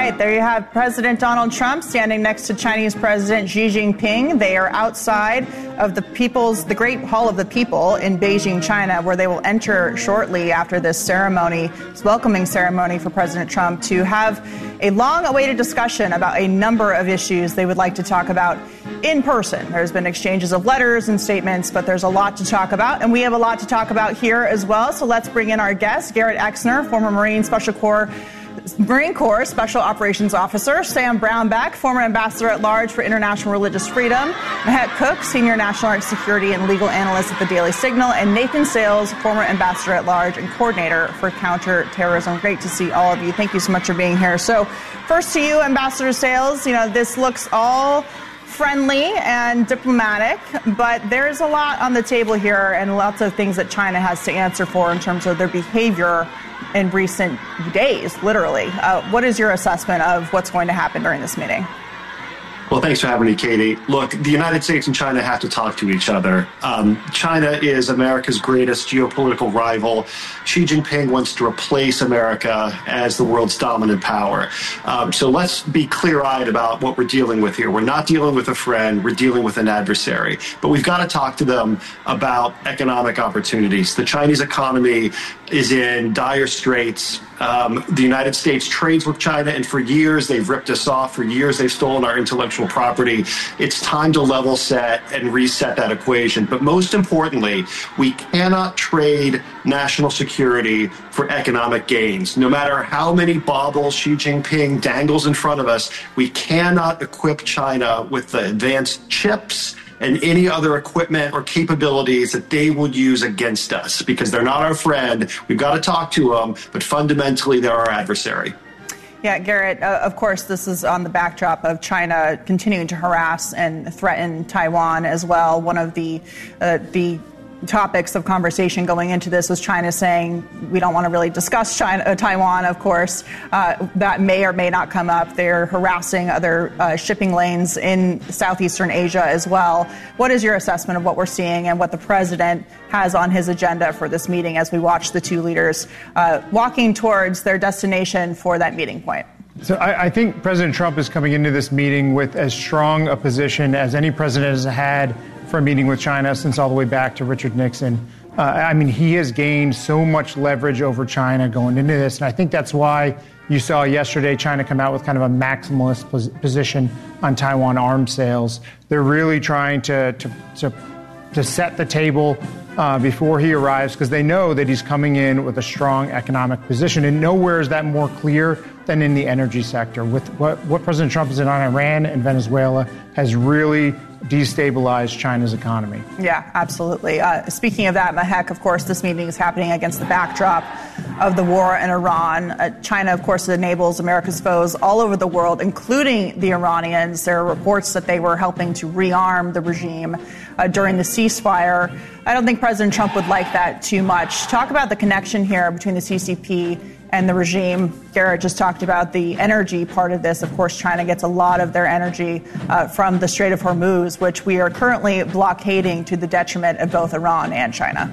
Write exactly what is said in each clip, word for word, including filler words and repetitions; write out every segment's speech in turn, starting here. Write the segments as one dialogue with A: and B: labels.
A: right, there you have President Donald Trump standing next to Chinese President Xi Jinping. They are outside of the people's, the Great Hall of the People in Beijing, China, where they will enter shortly after this ceremony, this welcoming ceremony for President Trump, to have a long-awaited discussion about a number of issues they would like to talk about in person. There's been exchanges of letters and statements, but there's a lot to talk about, and we have a lot to talk about here as well. So let's bring in our guest, Garrett Exner, former Marine Special Corps Marine Corps Special Operations Officer, Sam Brownback, former Ambassador at Large for International Religious Freedom, Mahek Cook, Senior National Art Security and Legal Analyst at the Daily Signal, and Nathan Sales, former Ambassador at Large and Coordinator for Counterterrorism. Great to see all of you. Thank you so much for being here. So first to you, Ambassador Sales, you know, this looks all friendly and diplomatic, but there's a lot on the table here and lots of things that China has to answer for in terms of their behavior in recent days, literally. Uh, what is your assessment of what's going to happen during this meeting?
B: Well, thanks for having me, Katie. Look, the United States and China have to talk to each other. Um, China is America's greatest geopolitical rival. Xi Jinping wants to replace America as the world's dominant power. Um, so let's be clear-eyed about what we're dealing with here. We're not dealing with a friend. We're dealing with an adversary. But we've got to talk to them about economic opportunities. The Chinese economy is in dire straits. Um, the United States trades with China, and for years they've ripped us off. For years they've stolen our intellectual property. It's time to level set and reset that equation. But most importantly, we cannot trade national security for economic gains. No matter how many baubles Xi Jinping dangles in front of us, we cannot equip China with the advanced chips and any other equipment or capabilities that they will use against us, because they're not our friend. We've got to talk to them, but fundamentally they're our adversary.
A: Yeah, Garrett, uh, of course, this is on the backdrop of China continuing to harass and threaten Taiwan as well. One of the uh, the topics of conversation going into this was China saying we don't want to really discuss China, uh, Taiwan, of course. Uh, that may or may not come up. They're harassing other uh, shipping lanes in Southeastern Asia as well. What is your assessment of what we're seeing and what the president has on his agenda for this meeting as we watch the two leaders uh, walking towards their destination for that meeting point?
C: So I, I think President Trump is coming into this meeting with as strong a position as any president has had for a meeting with China since all the way back to Richard Nixon. Uh, I mean, he has gained so much leverage over China going into this, and I think that's why you saw yesterday China come out with kind of a maximalist pos- position on Taiwan arms sales. They're really trying to to to, to set the table uh, before he arrives, because they know that he's coming in with a strong economic position, and nowhere is that more clear than in the energy sector. With what, what President Trump has done on Iran and Venezuela has really destabilize China's economy.
A: Yeah, absolutely. Uh, speaking of that, Mahek, of course, this meeting is happening against the backdrop of the war in Iran. Uh, China, of course, enables America's foes all over the world, including the Iranians. There are reports that they were helping to rearm the regime uh, during the ceasefire. I don't think President Trump would like that too much. Talk about the connection here between the C C P and the regime. Garrett just talked about the energy part of this. Of course, China gets a lot of their energy uh, from the Strait of Hormuz, which we are currently blockading to the detriment of both Iran and China.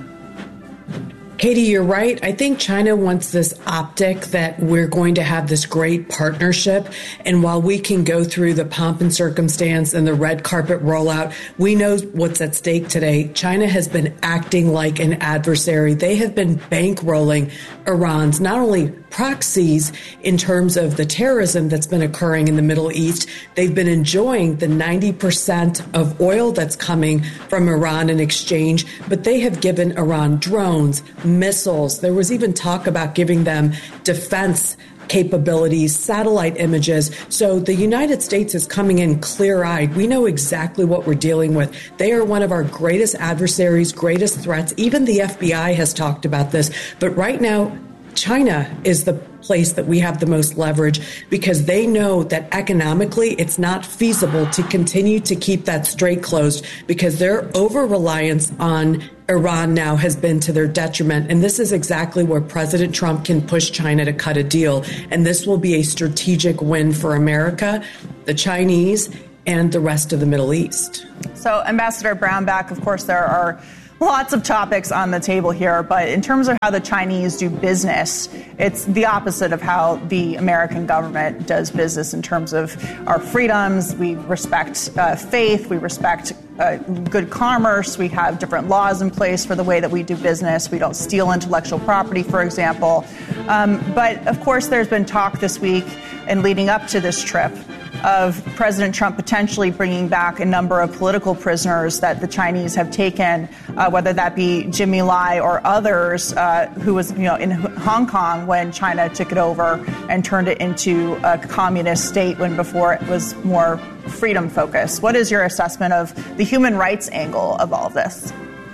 D: Katie, you're right. I think China wants this optic that we're going to have this great partnership. And while we can go through the pomp and circumstance and the red carpet rollout, we know what's at stake today. China has been acting like an adversary. They have been bankrolling Iran's not only proxies in terms of the terrorism that's been occurring in the Middle East. They've been enjoying the ninety percent of oil that's coming from Iran in exchange, but they have given Iran drones, missiles. There was even talk about giving them defense capabilities, satellite images. So the United States is coming in clear-eyed. We know exactly what we're dealing with. They are one of our greatest adversaries, greatest threats. Even the F B I has talked about this. But right now, China is the place that we have the most leverage, because they know that economically it's not feasible to continue to keep that strait closed, because their over-reliance on Iran now has been to their detriment. And this is exactly where President Trump can push China to cut a deal. And this will be a strategic win for America, the Chinese, and the rest of the Middle East.
A: So, Ambassador Brownback, of course, there are lots of topics on the table here, but in terms of how the Chinese do business, it's the opposite of how the American government does business in terms of our freedoms. We respect uh, faith. We respect uh, good commerce. We have different laws in place for the way that we do business. We don't steal intellectual property, for example. Um, but, of course, there's been talk this week and leading up to this trip of President Trump potentially bringing back a number of political prisoners that the Chinese have taken, uh, whether that be Jimmy Lai or others, uh, who was, you know, in Hong Kong when China took it over and turned it into a communist state when before it was more freedom focused. What is your assessment of the human rights angle of all of this?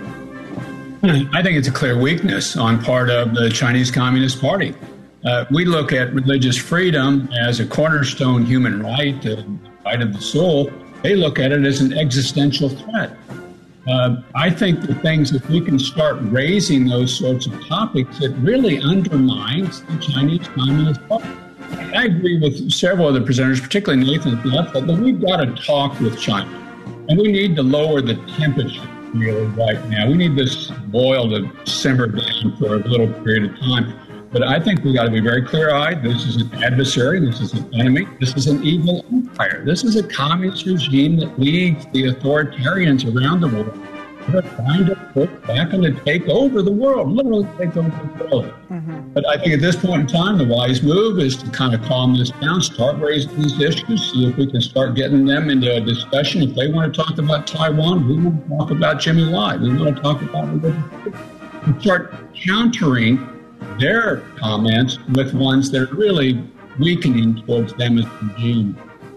E: I think it's a clear weakness on part of the Chinese Communist Party. Uh, we look at religious freedom as a cornerstone human right, the right of the soul. They look at it as an existential threat. Uh, I think the things, if we can start raising those sorts of topics, it really undermines the Chinese Communist Party. I agree with several of the presenters, particularly Nathan at the outset, that we've got to talk with China. And we need to lower the temperature really right now. We need this boil to simmer down for a little period of time. But I think we got to be very clear-eyed. This is an adversary. This is an enemy. This is an evil empire. This is a communist regime that leads the authoritarians around the world. They're trying to put back and to take over the world, literally take over the world. Mm-hmm. But I think at this point in time, the wise move is to kind of calm this down, start raising these issues, see if we can start getting them into a discussion. If they want to talk about Taiwan, we want to talk about Jimmy Lai. We want to talk about religion. And start countering their comments with ones that are really weakening towards them as a regime.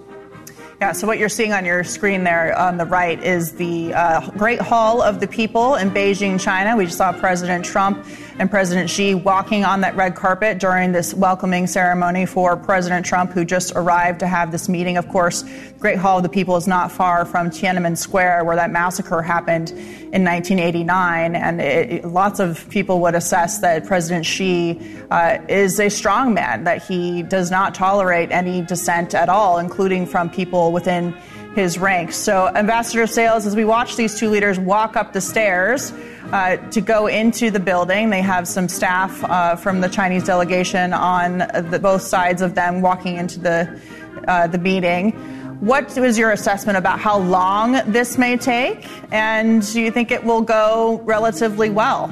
A: Yeah, so what you're seeing on your screen there on the right is the uh, Great Hall of the People in Beijing, China. We just saw President Trump and President Xi walking on that red carpet during this welcoming ceremony for President Trump, who just arrived to have this meeting. Of course, Great Hall of the People is not far from Tiananmen Square, where that massacre happened in nineteen eighty-nine. And it, lots of people would assess that President Xi uh, is a strong man, that he does not tolerate any dissent at all, including from people within his ranks. So, Ambassador Sales, as we watch these two leaders walk up the stairs uh, to go into the building, they have some staff uh, from the Chinese delegation on the, both sides of them walking into the uh, the meeting. What was your assessment about how long this may take, and do you think it will go relatively well?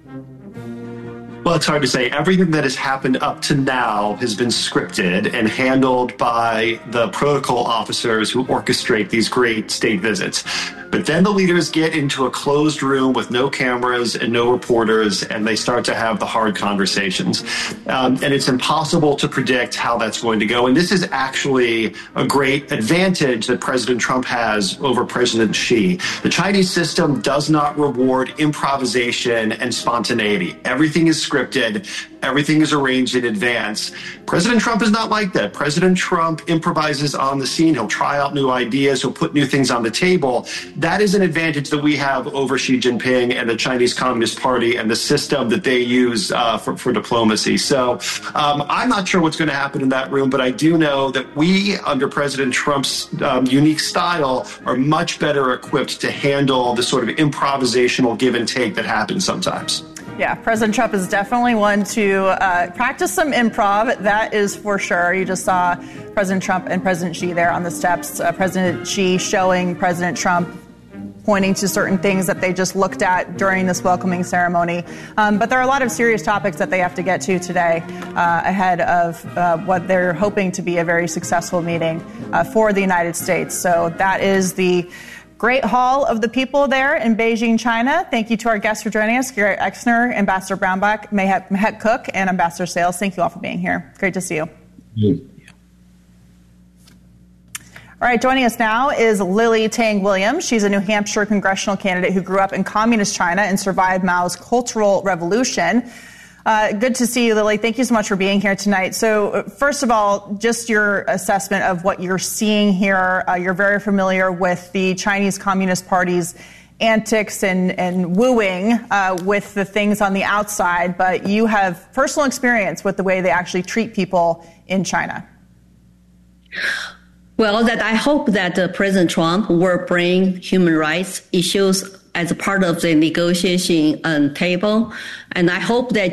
B: Well, it's hard to say. Everything that has happened up to now has been scripted and handled by the protocol officers who orchestrate these great state visits. But then the leaders get into a closed room with no cameras and no reporters, and they start to have the hard conversations. Um, and it's impossible to predict how that's going to go. And this is actually a great advantage that President Trump has over President Xi. The Chinese system does not reward improvisation and spontaneity. Everything is scripted. Everything is arranged in advance. President Trump is not like that. President Trump improvises on the scene. He'll try out new ideas. He'll put new things on the table. That is an advantage that we have over Xi Jinping and the Chinese Communist Party and the system that they use uh, for, for diplomacy. So um, I'm not sure what's going to happen in that room, but I do know that we, under President Trump's um, unique style, are much better equipped to handle the sort of improvisational give and take that happens sometimes.
A: Yeah, President Trump is definitely one to uh, practice some improv. That is for sure. You just saw President Trump and President Xi there on the steps. Uh, President Xi showing President Trump, pointing to certain things that they just looked at during this welcoming ceremony. Um, but there are a lot of serious topics that they have to get to today uh, ahead of uh, what they're hoping to be a very successful meeting uh, for the United States. So that is the Great Hall of the People there in Beijing, China. Thank you to our guests for joining us, Garrett Exner, Ambassador Brownback, Mehet Cook, and Ambassador Sales. Thank you all for being here. Great to see you.
E: Yeah.
A: All right, joining us now is Lily Tang Williams. She's a New Hampshire congressional candidate who grew up in communist China and survived Mao's Cultural Revolution. Uh, good to see you, Lily. Thank you so much for being here tonight. So, first of all, just your assessment of what you're seeing here. Uh, you're very familiar with the Chinese Communist Party's antics and, and wooing uh, with the things on the outside, but you have personal experience with the way they actually treat people in China.
F: Well, that I hope that uh, President Trump will bring human rights issues as a part of the negotiation um, table. And I hope that